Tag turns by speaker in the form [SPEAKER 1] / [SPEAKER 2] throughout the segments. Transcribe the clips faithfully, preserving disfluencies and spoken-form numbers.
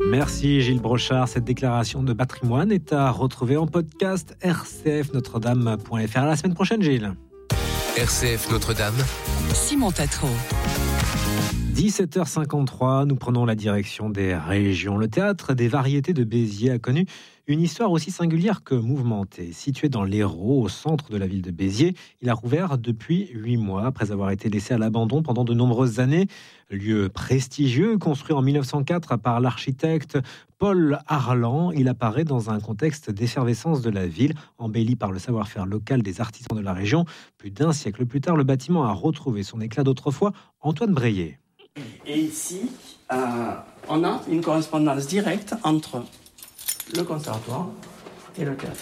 [SPEAKER 1] Merci Gilles Brochard. Cette déclaration de patrimoine est à retrouver en podcast r c f notre dame point f r. À la semaine prochaine, Gilles.
[SPEAKER 2] R C F Notre-Dame.
[SPEAKER 3] Simon Tatro.
[SPEAKER 1] dix-sept heures cinquante-trois, nous prenons la direction des régions. Le théâtre des variétés de Béziers a connu une histoire aussi singulière que mouvementée. Situé dans l'Hérault, au centre de la ville de Béziers, il a rouvert depuis huit mois, après avoir été laissé à l'abandon pendant de nombreuses années. Lieu prestigieux, construit en mille neuf cent quatre par l'architecte Paul Arlan, il apparaît dans un contexte d'effervescence de la ville, embelli par le savoir-faire local des artisans de la région. Plus d'un siècle plus tard, le bâtiment a retrouvé son éclat d'autrefois. Antoine Breillet.
[SPEAKER 4] Et ici, euh, on a une correspondance directe entre le conservatoire et le théâtre.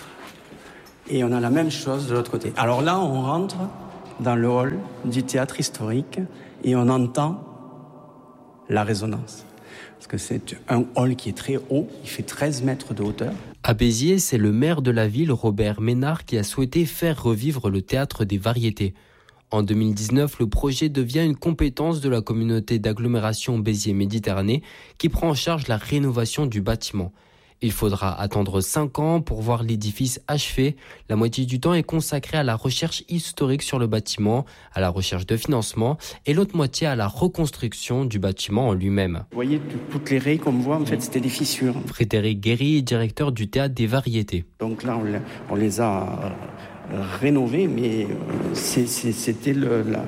[SPEAKER 4] Et on a la même chose de l'autre côté. Alors là, on rentre dans le hall du théâtre historique et on entend la résonance. Parce que c'est un hall qui est très haut, il fait treize mètres de hauteur.
[SPEAKER 5] À Béziers, c'est le maire de la ville, Robert Ménard, qui a souhaité faire revivre le théâtre des variétés. En deux mille dix-neuf, le projet devient une compétence de la communauté d'agglomération Béziers-Méditerranée qui prend en charge la rénovation du bâtiment. Il faudra attendre cinq ans pour voir l'édifice achevé. La moitié du temps est consacrée à la recherche historique sur le bâtiment, à la recherche de financement, et l'autre moitié à la reconstruction du bâtiment en lui-même.
[SPEAKER 4] Vous voyez, toutes les raies qu'on voit, en fait, c'était des fissures.
[SPEAKER 5] Frédéric Guéry est directeur du théâtre des variétés.
[SPEAKER 4] Donc là, on les a rénovées, mais c'était le, la,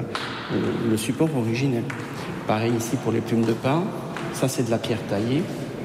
[SPEAKER 4] le support originel. Pareil ici pour les plumes de pin. Ça, c'est de la pierre taillée.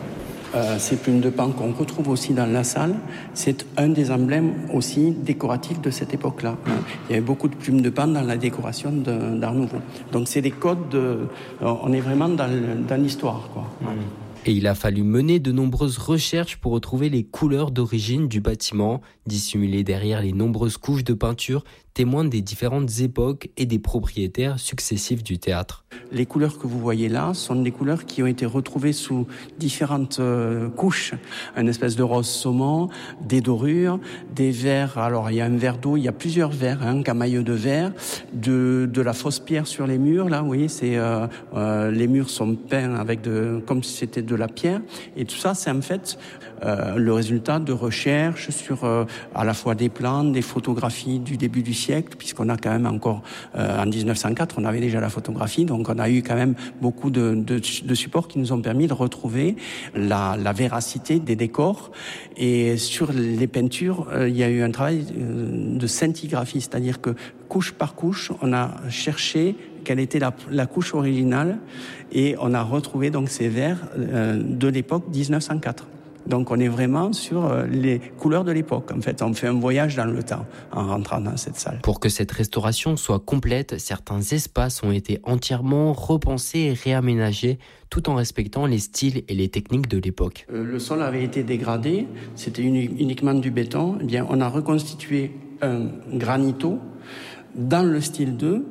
[SPEAKER 4] Euh, ces plumes de pin qu'on retrouve aussi dans la salle, c'est un des emblèmes aussi décoratifs de cette époque-là. Il y avait beaucoup de plumes de pin dans la décoration de, d'Art Nouveau. Donc c'est des codes, de, on est vraiment dans, dans l'histoire, quoi. Mmh.
[SPEAKER 5] Et il a fallu mener de nombreuses recherches pour retrouver les couleurs d'origine du bâtiment, dissimulées derrière les nombreuses couches de peinture, témoins des différentes époques et des propriétaires successifs du théâtre.
[SPEAKER 4] Les couleurs que vous voyez là sont des couleurs qui ont été retrouvées sous différentes euh, couches. Une espèce de rose saumon, des dorures, des verres. Alors il y a un verre d'eau, il y a plusieurs verres, hein, un camailleux de verre, de, de la fausse pierre sur les murs. Là, vous voyez, c'est, euh, euh, les murs sont peints avec de, comme si c'était de la pierre. Et tout ça, c'est en fait euh, le résultat de recherches sur euh, à la fois des plans, des photographies du début du siècle, puisqu'on a quand même encore, euh, en dix-neuf cent quatre, on avait déjà la photographie, donc on a eu quand même beaucoup de, de, de supports qui nous ont permis de retrouver la, la véracité des décors. Et sur les peintures, euh, il y a eu un travail euh, de scintigraphie, c'est-à-dire que couche par couche, on a cherché quelle était la, la couche originale et on a retrouvé donc ces verres euh, de l'époque dix-neuf cent quatre. Donc on est vraiment sur les couleurs de l'époque. En fait, on fait un voyage dans le temps en rentrant dans cette salle.
[SPEAKER 5] Pour que cette restauration soit complète, certains espaces ont été entièrement repensés et réaménagés, tout en respectant les styles et les techniques de l'époque.
[SPEAKER 4] Euh, le sol avait été dégradé, c'était uniquement du béton. Eh bien, on a reconstitué un granito dans le style deux,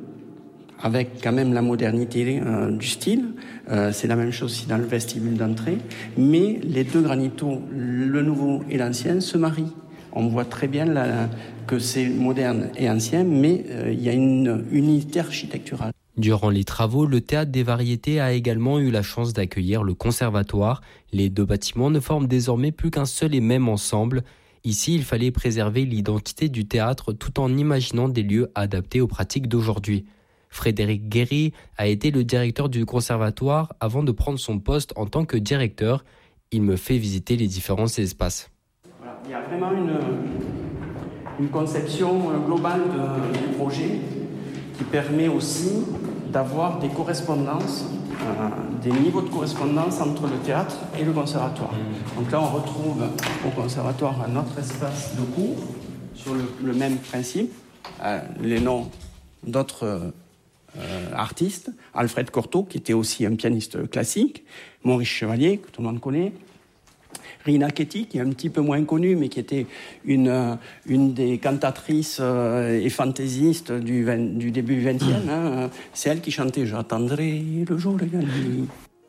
[SPEAKER 4] avec quand même la modernité euh, du style. Euh, c'est la même chose aussi dans le vestibule d'entrée. Mais les deux granitos, le nouveau et l'ancien, se marient. On voit très bien là, que c'est moderne et ancien, mais euh, il y a une unité architecturale.
[SPEAKER 5] Durant les travaux, le Théâtre des Variétés a également eu la chance d'accueillir le conservatoire. Les deux bâtiments ne forment désormais plus qu'un seul et même ensemble. Ici, il fallait préserver l'identité du théâtre tout en imaginant des lieux adaptés aux pratiques d'aujourd'hui. Frédéric Guéry a été le directeur du conservatoire avant de prendre son poste en tant que directeur. Il me fait visiter les différents espaces.
[SPEAKER 4] Voilà, il y a vraiment une, une conception globale de, du projet qui permet aussi d'avoir des correspondances, euh, des niveaux de correspondance entre le théâtre et le conservatoire. Donc là, on retrouve au conservatoire un autre espace de cours sur le, le même principe, euh, les noms d'autres euh, Euh, artistes, Alfred Cortot, qui était aussi un pianiste classique, Maurice Chevalier, que tout le monde connaît, Rina Ketty, qui est un petit peu moins connue, mais qui était une, euh, une des cantatrices euh, et fantaisistes du, vingt, du début vingtième. Hein. C'est elle qui chantait « J'attendrai le jour de la nuit ».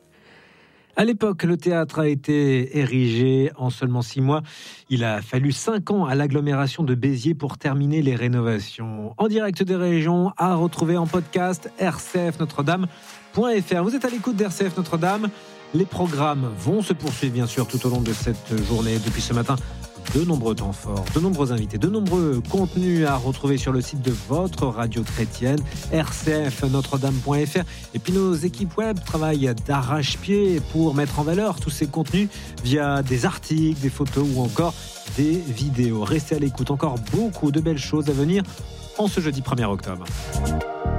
[SPEAKER 1] À l'époque, le théâtre a été érigé en seulement six mois. Il a fallu cinq ans à l'agglomération de Béziers pour terminer les rénovations. En direct des régions, à retrouver en podcast r c f notre dame point f r. Vous êtes à l'écoute d'R C F Notre-Dame. Les programmes vont se poursuivre bien sûr tout au long de cette journée. Depuis ce matin, de nombreux temps forts, de nombreux invités, de nombreux contenus à retrouver sur le site de votre radio chrétienne, r c f notre dame point f r. Et puis nos équipes web travaillent d'arrache-pied pour mettre en valeur tous ces contenus via des articles, des photos ou encore des vidéos. Restez à l'écoute, encore beaucoup de belles choses à venir en ce jeudi premier octobre.